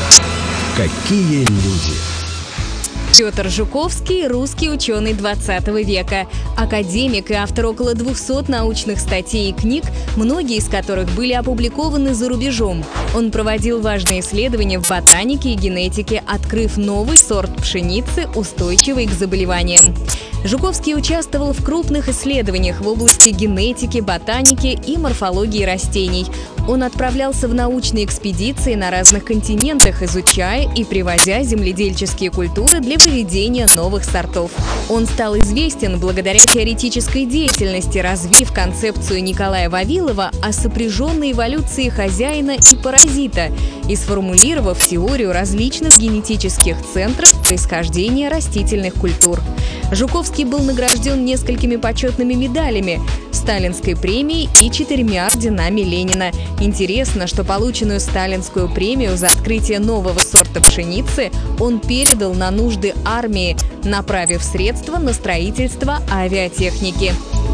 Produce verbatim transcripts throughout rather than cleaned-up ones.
Какие люди? Петр Жуковский – русский ученый двадцатого века, академик и автор около двухсот научных статей и книг, многие из которых были опубликованы за рубежом. Он проводил важные исследования в ботанике и генетике, открыв новый сорт пшеницы, устойчивый к заболеваниям. Жуковский участвовал в крупных исследованиях в области генетики, ботаники и морфологии растений. Он отправлялся в научные экспедиции на разных континентах, изучая и привозя земледельческие культуры для выведения новых сортов. Он стал известен благодаря теоретической деятельности, развив концепцию Николая Вавилова о сопряженной эволюции хозяина и паразита и сформулировав теорию различных генетических центров происхождения растительных культур. Жуковский был награжден несколькими почетными медалями, Сталинской премией и четырьмя орденами Ленина. Интересно, что полученную сталинскую премию за открытие нового сорта пшеницы он передал на нужды армии, направив средства на строительство авиатехники.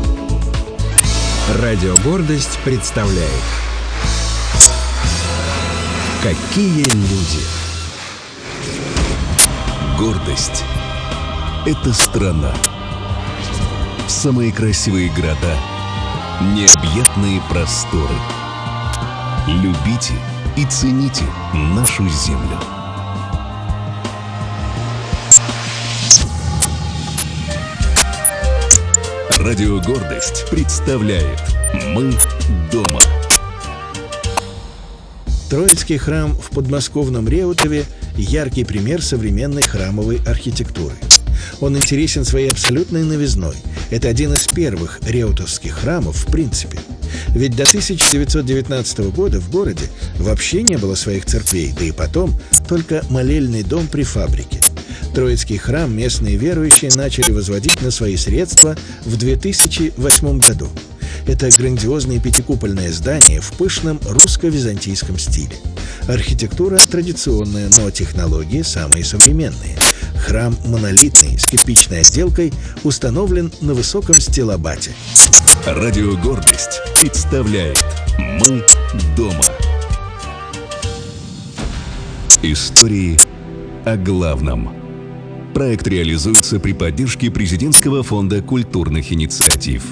Радио «Гордость» представляет «Какие люди?» Гордость – это страна. Самые красивые города, необъятные просторы. Любите и цените нашу землю. Радио «Гордость» представляет «Мы дома». Троицкий храм в подмосковном Реутове – яркий пример современной храмовой архитектуры. Он интересен своей абсолютной новизной. Это один из первых реутовских храмов в принципе. Ведь до тысяча девятьсот девятнадцатого года в городе вообще не было своих церквей, да и потом только молельный дом при фабрике. Троицкий храм местные верующие начали возводить на свои средства в две тысячи восьмом году. Это грандиозное пятикупольное здание в пышном русско-византийском стиле. Архитектура традиционная, но технологии самые современные. Храм монолитный, с кирпичной отделкой, установлен на высоком стилобате. Радио «Гордость» представляет «Мы дома». Истории о главном. Проект реализуется при поддержке Президентского фонда культурных инициатив.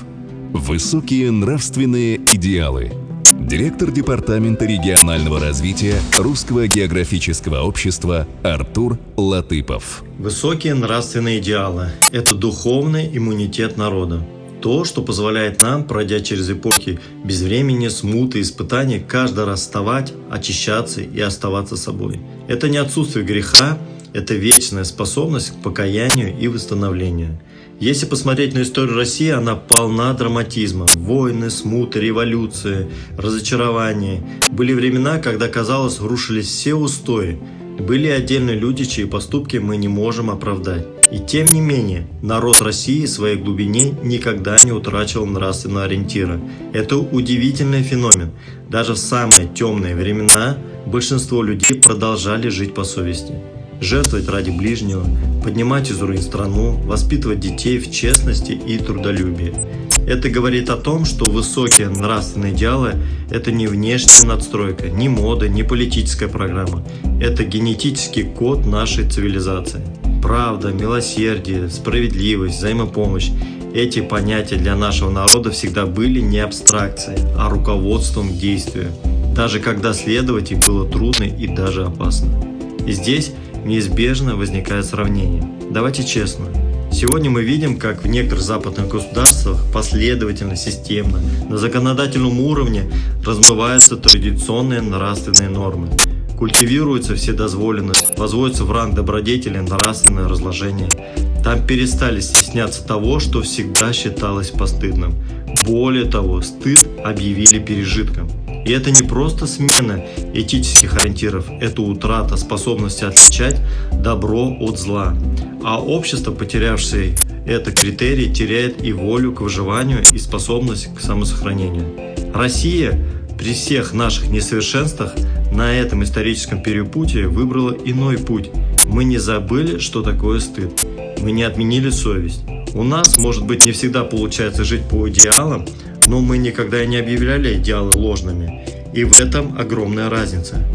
Высокие нравственные идеалы. Директор Департамента регионального развития Русского географического общества Артур Латыпов. Высокие нравственные идеалы – это духовный иммунитет народа. То, что позволяет нам, пройдя через эпохи безвремени, смуты, испытаний, каждый раз вставать, очищаться и оставаться собой. Это не отсутствие греха, это вечная способность к покаянию и восстановлению. Если посмотреть на историю России, она полна драматизма. Войны, смуты, революции, разочарования. Были времена, когда, казалось, рушились все устои. Были отдельные люди, чьи поступки мы не можем оправдать. И тем не менее, народ России в своей глубине никогда не утрачивал нравственного ориентира. Это удивительный феномен. Даже в самые темные времена большинство людей продолжали жить по совести. Жертвовать ради ближнего, поднимать из руин страну, воспитывать детей в честности и трудолюбии. Это говорит о том, что высокие нравственные идеалы – это не внешняя надстройка, не мода, не политическая программа. Это генетический код нашей цивилизации. Правда, милосердие, справедливость, взаимопомощь – эти понятия для нашего народа всегда были не абстракцией, а руководством к действию, даже когда следовать им было трудно и даже опасно. И здесь неизбежно возникает сравнение. Давайте честно. Сегодня мы видим, как в некоторых западных государствах последовательно, системно, на законодательном уровне размываются традиционные нравственные нормы. Культивируется вседозволенность, возводится в ранг добродетели нравственное разложение. Там перестали стесняться того, что всегда считалось постыдным. Более того, стыд объявили пережитком. И это не просто смена этических ориентиров, это утрата способности отличать добро от зла. А общество, потерявшее этот критерий, теряет и волю к выживанию, и способность к самосохранению. Россия при всех наших несовершенствах на этом историческом перепутье выбрала иной путь. Мы не забыли, что такое стыд. Мы не отменили совесть. У нас, может быть, не всегда получается жить по идеалам, но мы никогда и не объявляли идеалы ложными. И в этом огромная разница.